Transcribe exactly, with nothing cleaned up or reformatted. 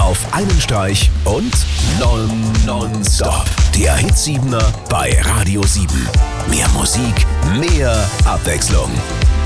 auf einen Streich und non, nonstop. Der Hit-Siebener bei Radio sieben. Mehr Musik, mehr Abwechslung.